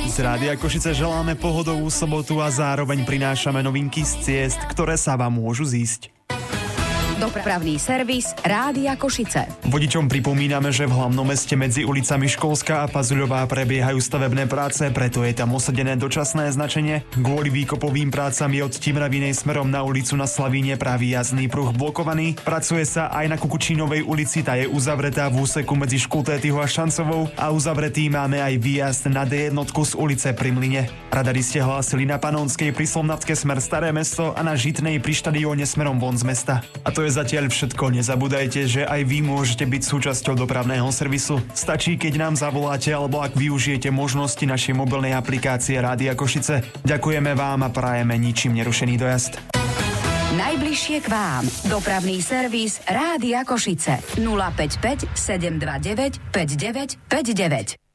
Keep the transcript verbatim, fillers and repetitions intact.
Z Rádia Košice želáme pohodovú sobotu a zároveň prinášame novinky z ciest, ktoré sa vám môžu zísť. Dopravný servis Rádia Košice. Vodičom pripomíname, že v hlavnom meste medzi ulicami Školská a Pazuľová prebiehajú stavebné práce, preto je tam osadené dočasné značenie. Kvôli výkopovým prácam je od Timravinej smerom na ulicu na Slavíne pravý jazdný pruh blokovaný. Pracuje sa aj na Kukučínovej ulici, tá je uzavretá v úseku medzi Škultétyho a Šancovou a uzavretý máme aj výjazd na dé jedna z ulice pri Mlyne. Radari ste hlásili na Panonskej pri Slomnatke smer Staré mesto a na Žitnej pri štadióne smerom von z mesta. A to je zatiaľ všetko. Nezabúdajte, že aj vy môžete byť súčasťou dopravného servisu. Stačí, keď nám zavoláte alebo ak využijete možnosti našej mobilnej aplikácie Rádia Košice. Ďakujeme vám a prajeme ničím nerušený dojazd. Najbližšie k vám. Dopravný servis Rádia Košice. nula päť päť sedem dva deväť päť deväť päť deväť.